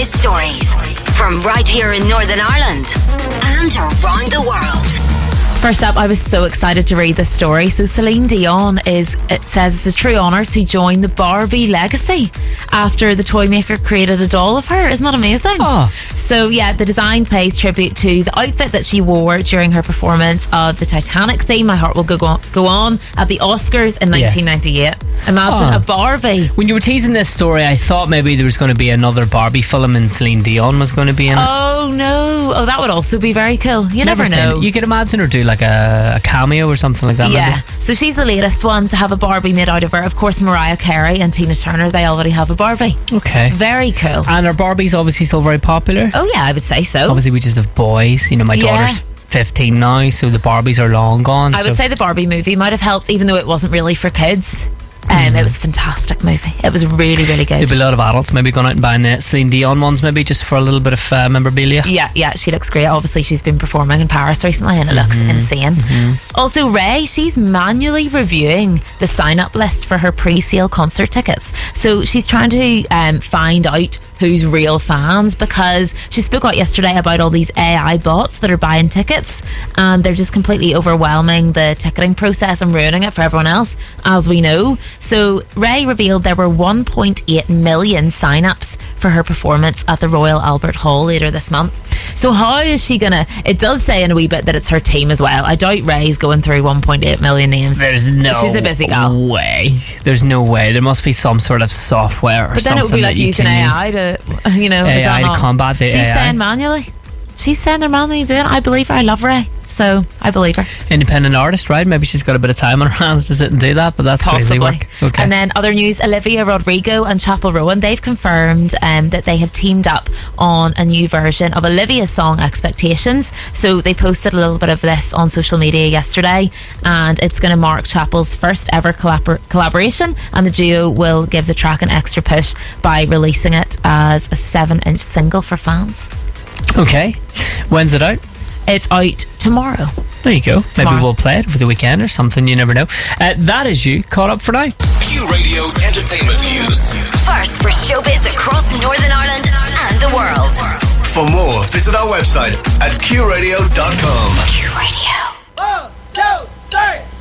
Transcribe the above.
biggest stories from right here in Northern Ireland and around the world. First up, I was so excited to read this story. So Celine Dion it says it's a true honour to join the Barbie legacy after the toy maker created a doll of her. Isn't that amazing? Oh. So yeah, the design pays tribute to the outfit that she wore during her performance of the Titanic theme, My Heart Will Go On, at the Oscars in 1998. Imagine a Barbie. When you were teasing this story, I thought maybe there was going to be another Barbie film and Celine Dion was going to be in it. Oh no. Oh, that would also be very cool. You never know. You could imagine her do like a cameo or something like that. Yeah. Maybe. So she's the latest one to have a Barbie made out of her. Of course, Mariah Carey and Tina Turner, they already have a Barbie. Okay. Very cool. And are Barbies obviously still very popular? Oh yeah, I would say so. Obviously we just have boys. You know, my daughter's 15 now, so the Barbies are long gone. I would say the Barbie movie might have helped, even though it wasn't really for kids. It was a fantastic movie. It was really, really good. There'd be a lot of adults maybe going out and buying the Celine Dion ones, maybe just for a little bit of memorabilia. Yeah, she looks great. Obviously, she's been performing in Paris recently and it looks insane. Also, Ray, she's manually reviewing the sign-up list for her pre-sale concert tickets. So she's trying to find out who's real fans, because she spoke out yesterday about all these AI bots that are buying tickets and they're just completely overwhelming the ticketing process and ruining it for everyone else, as we know. So Ray revealed there were 1.8 million sign-ups for her performance at the Royal Albert Hall later this month. So how is she gonna... It does say in a wee bit that it's her team as well. I doubt Ray's going through 1.8 million names. There's no She's a busy gal. way. There's no way. There must be some sort of software or but then something. It would be like using AI to, you know, AI to combat the She's AI. saying manually. She's saying they're manually doing it. I believe her. I love Ray. So I believe her. Independent artist, right? Maybe she's got a bit of time on her hands to sit and do that, but that's possibly crazy work. Okay. And then other news, Olivia Rodrigo and Chapel Rowan, they've confirmed that they have teamed up on a new version of Olivia's song Expectations. So they posted a little bit of this on social media yesterday, and it's going to mark Chapel's first ever collaboration, and the duo will give the track an extra push by releasing it as a 7-inch single for fans. Okay. When's it out? It's out tomorrow. There you go. Tomorrow. Maybe we'll play it over the weekend or something. You never know. That is you caught up for now. Q Radio Entertainment News. First for showbiz across Northern Ireland and the world. For more, visit our website at qradio.com. Q Radio. 1, 2,